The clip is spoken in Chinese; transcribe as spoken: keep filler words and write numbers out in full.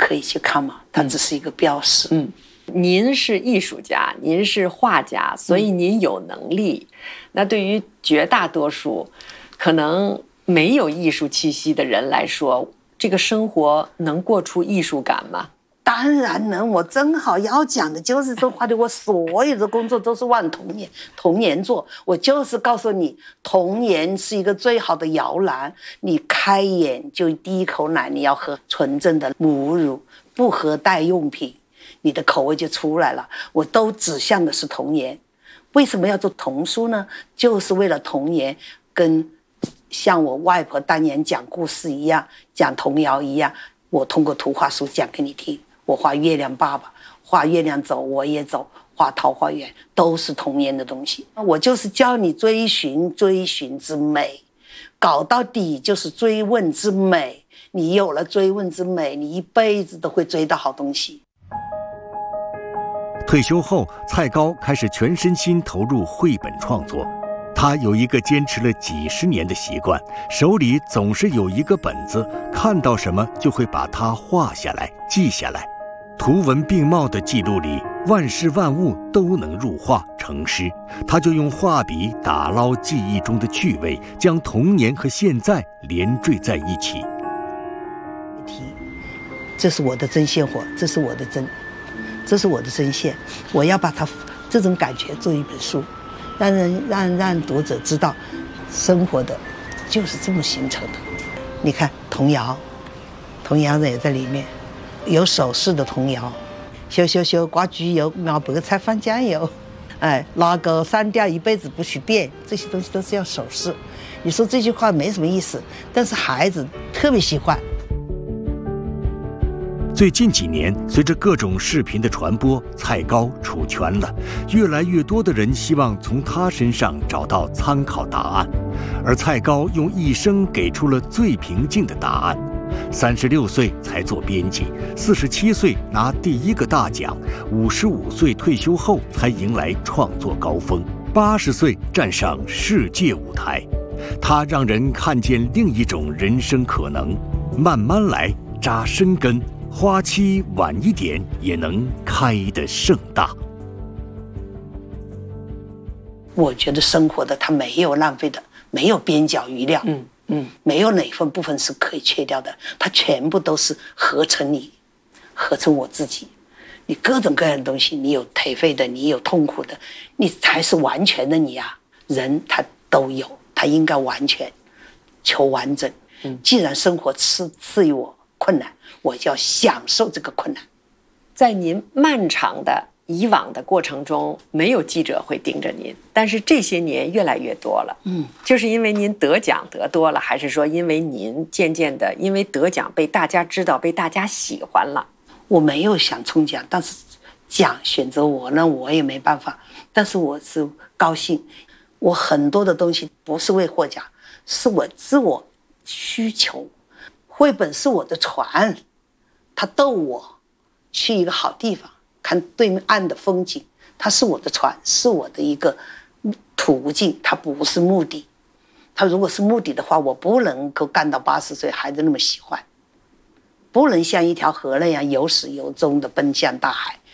可以去看吗？它只是一个标识。 嗯，您是艺术家，您是画家，所以您有能力。嗯、那对于绝大多数可能没有艺术气息的人来说，这个生活能过出艺术感吗？ 当然能，我正好要讲的就是这话的。我所有的工作都是往童年童年做，我就是告诉你，童年是一个最好的摇篮。你开眼就第一口奶，你要喝纯正的母乳，不喝代用品，你的口味就出来了。我都指向的是童年。为什么要做童书呢？就是为了童年，跟像我外婆当年讲故事一样，讲童谣一样，我通过图画书讲给你听。我画月亮爸爸，画月亮走我也走，画桃花源，都是童年的东西。我就是教你追寻追寻之美，搞到底就是追问之美。你有了追问之美，你一辈子都会追到好东西。 退休后，蔡高开始全身心投入绘本创作。他有一个坚持了几十年的习惯，手里总是有一个本子，看到什么就会把它画下来记下来。图文并茂的记录里，万事万物都能入画成诗。他就用画笔打捞记忆中的趣味，将童年和现在连缀在一起。 这是我的针线活，这是我的针，这是我的针线。我要把它这种感觉做一本书，让人让让读者知道，生活的就是这么形成的。你看童谣，童谣也在里面。有手势的童谣，羞羞羞刮焗油，熬白菜放酱油，哎，拉钩删掉一辈子不许变，这些东西都是要手势。你说这句话没什么意思，但是孩子特别喜欢。 最近几年，随着各种视频的传播，蔡高出圈了，越来越多的人希望从他身上找到参考答案，而蔡高用一生给出了最平静的答案。三十六岁才做编辑，四十七岁拿第一个大奖，五十五岁退休后才迎来创作高峰，八十岁站上世界舞台。他让人看见另一种人生可能，慢慢来，扎深根，花期晚一点也能开得盛大。 我觉得生活的它没有浪费的，没有边角余料。 嗯嗯， 没有哪份部分是可以切掉的，它全部都是合成你，合成我自己。你各种各样的东西，你有颓废的，你有痛苦的，你才是完全的你啊！人他都有，他应该完全求完整。嗯，既然生活赐赐予我困难，我就要享受这个困难。 在您漫长的以往的过程中，没有记者会盯着您，但是这些年越来越多了。嗯，就是因为您得奖得多了，还是说因为您渐渐的因为得奖被大家知道，被大家喜欢了？ 我没有想冲奖，但是奖选择我呢，我也没办法。但是我是高兴，我很多的东西不是为获奖，是我自我需求。绘本是我的船，它逗我去一个好地方。看对岸的风景，它是我的船，是我的一个途径，它不是目的。它如果是目的的话，我不能够干到八十岁还是那么喜欢，不能像一条河那样有始有终的奔向大海。